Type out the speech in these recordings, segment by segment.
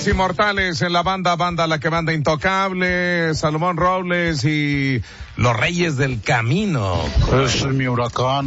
Inmortales en la banda La que banda intocable, Salomón Robles y los Reyes del Camino. Ese es mi huracán.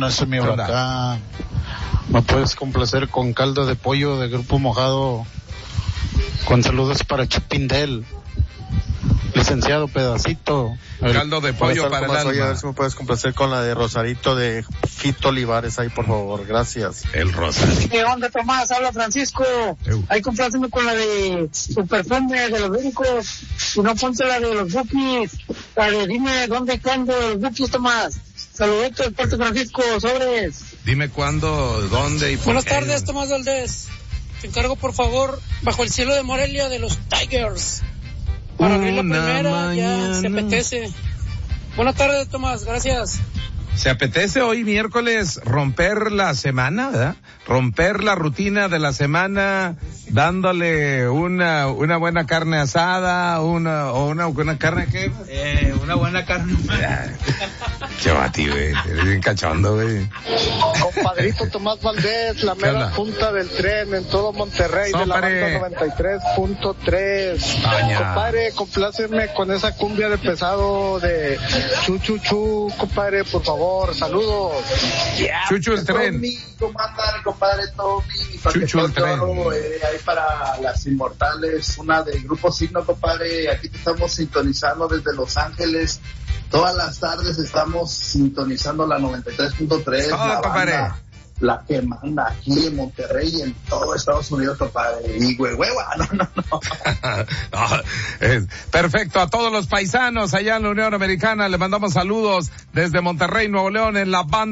¿Me puedes complacer con caldo de pollo de Grupo Mojado? Con saludos para Chipindel, licenciado Pedacito. Caldo de pollo para el alma. Oye, a ver si me puedes complacer con la de Rosarito de Fito Olivares ahí, por favor. Gracias. El Rosarito. ¿Qué onda, Tomás? Habla Francisco. Ahí compláceme con la de su perfume de los médicos. Y no ponte la de los Bukis. La de dime dónde, cuándo, los Bukis, Tomás. Saluditos del Puerto Francisco, sobres. Dime cuándo, dónde y por Buenas qué. tardes, Tomás Valdés. Te encargo, por favor, Bajo el cielo de Morelia de los Tigers. Para abrir la primera, ya se apetece. Buenas tardes, Tomás, gracias. Se apetece hoy miércoles romper la semana, ¿verdad? Romper la rutina de la semana, dándole una buena carne asada, una carne ¿qué? Una buena carne. Qué bati, güey, eres bien cachondo, güey. Compadrito Tomás Valdés, la mera punta del tren en todo Monterrey, de la banda 93.3. Compadre, compláceme con esa cumbia de pesado de chu, compadre, por favor. Saludos. Chuchu el tren. ¿Cómo andan, compadre Tommy? Chuchu el tren. Ahí para las Inmortales, una del Grupo Signo, compadre. Aquí te estamos sintonizando desde Los Ángeles. Todas las tardes estamos sintonizando la 93.3. La banda, la que manda aquí en Monterrey y en todo Estados Unidos, compadre. Y hueva, no. Perfecto, a todos los paisanos allá en la Unión Americana le mandamos saludos desde Monterrey, Nuevo León, en la banda